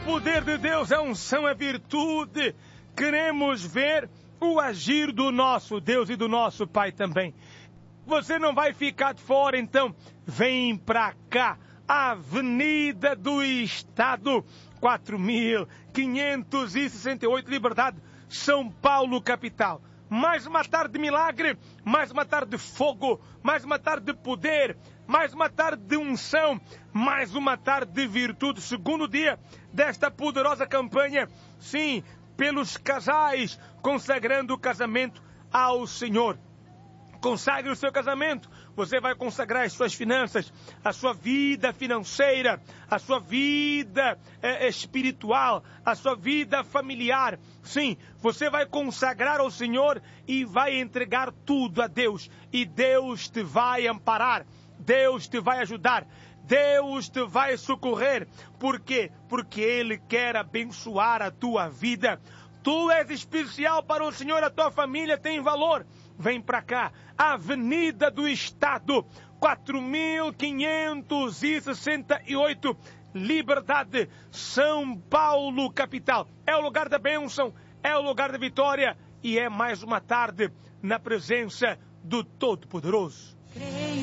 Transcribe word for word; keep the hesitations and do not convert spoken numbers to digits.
poder de Deus, a unção é virtude. Queremos ver o agir do nosso Deus e do nosso Pai também. Você não vai ficar de fora, então vem pra cá. Avenida do Estado, quatro mil quinhentos e sessenta e oito, Liberdade, São Paulo, capital. Mais uma tarde de milagre, mais uma tarde de fogo, mais uma tarde de poder, mais uma tarde de unção, mais uma tarde de virtude. Segundo dia desta poderosa campanha, sim, pelos casais, consagrando o casamento ao Senhor. Consagre o seu casamento. Você vai consagrar as suas finanças, a sua vida financeira, a sua vida é, espiritual, a sua vida familiar. Sim, você vai consagrar ao Senhor e vai entregar tudo a Deus. E Deus te vai amparar, Deus te vai ajudar, Deus te vai socorrer. Por quê? Porque Ele quer abençoar a tua vida. Tu és especial para o Senhor, a tua família tem valor. Vem para cá, Avenida do Estado, quatro mil quinhentos e sessenta e oito, Liberdade, São Paulo, capital. É o lugar da bênção, é o lugar da vitória e é mais uma tarde na presença do Todo-Poderoso.